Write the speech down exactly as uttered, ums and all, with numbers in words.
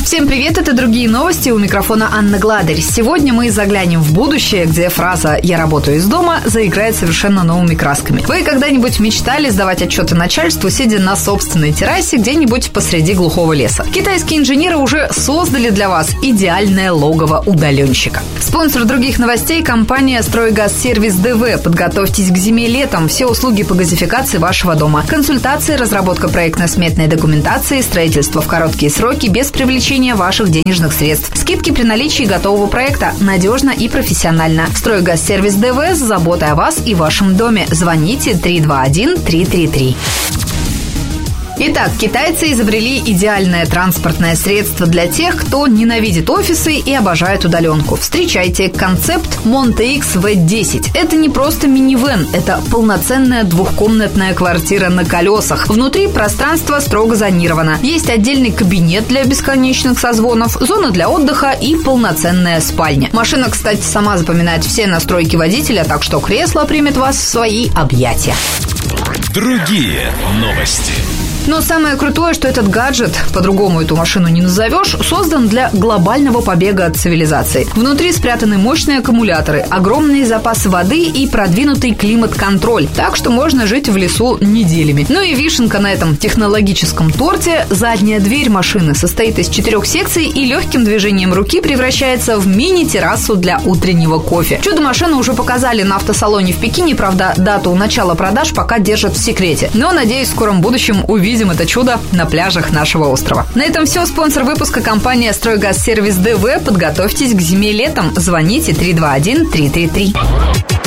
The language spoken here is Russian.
Всем привет, это «Другие новости», у микрофона Анна Гладырь. Сегодня мы заглянем в будущее, где фраза «я работаю из дома» заиграет совершенно новыми красками. Вы когда-нибудь мечтали сдавать отчеты начальству, сидя на собственной террасе где-нибудь посреди глухого леса? Китайские инженеры уже создали для вас идеальное логово удаленщика. Спонсор «Других новостей» – компания «Стройгазсервис ДВ». Подготовьтесь к зиме летом. Все услуги по газификации вашего дома. Консультации, разработка проектно-сметной документации, строительство в короткие сроки без привлечения ваших денежных средств. Скидки при наличии готового проекта. Надежно и профессионально. «Стройгазсервис ДВ» с заботой о вас и вашем доме. Звоните три два один три три три. Итак, китайцы изобрели идеальное транспортное средство для тех, кто ненавидит офисы и обожает удаленку. Встречайте концепт Monte X ви десять. Это не просто минивэн, это полноценная двухкомнатная квартира на колесах. Внутри пространство строго зонировано. Есть отдельный кабинет для бесконечных созвонов, зона для отдыха и полноценная спальня. Машина, кстати, сама запоминает все настройки водителя, так что кресло примет вас в свои объятия. Другие новости. Но самое крутое, что этот гаджет, по-другому эту машину не назовешь, создан для глобального побега от цивилизации. Внутри спрятаны мощные аккумуляторы, огромные запасы воды и продвинутый климат-контроль, так что можно жить в лесу неделями. Ну и вишенка на этом технологическом торте – задняя дверь машины состоит из четырех секций и легким движением руки превращается в мини-террасу для утреннего кофе. Чудо-машину уже показали на автосалоне в Пекине, правда, дату начала продаж пока держат в секрете. Но, надеюсь, в скором будущем увидим это чудо на пляжах нашего острова. На этом все. Спонсор выпуска — компания «Стройгазсервис ДВ». Подготовьтесь к зиме летом. Звоните три два один три три три.